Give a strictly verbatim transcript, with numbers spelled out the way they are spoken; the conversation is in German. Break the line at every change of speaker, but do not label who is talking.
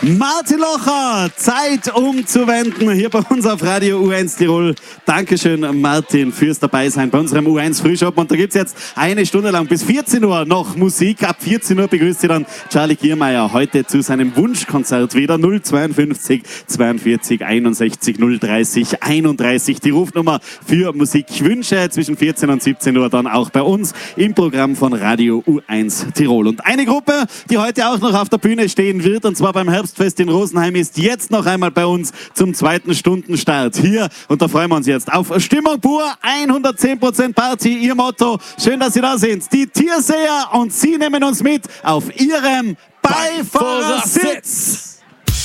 Martin Locher, Zeit umzuwenden, hier bei uns auf Radio U eins Tirol. Dankeschön, Martin, fürs Dabeisein bei unserem U eins Frühshop. Und da gibt es jetzt eine Stunde lang bis vierzehn Uhr noch Musik. Ab vierzehn Uhr begrüßt Sie dann Charlie Giermeier heute zu seinem Wunschkonzert wieder. null zweiundfünfzig zweiundvierzig einundsechzig null dreißig einunddreißig. Die Rufnummer für Musikwünsche zwischen vierzehn und siebzehn Uhr dann auch bei uns im Programm von Radio U eins Tirol. Und eine Gruppe, die heute auch noch auf der Bühne stehen wird, und zwar beim Herbstfest in Rosenheim, ist jetzt noch einmal bei uns zum zweiten Stundenstart hier. Und da freuen wir uns jetzt auf Stimmung pur, hundertzehn Prozent Party, ihr Motto. Schön, dass Sie da sind. Die Tierseher, und Sie nehmen uns mit auf Ihrem Beifahrersitz.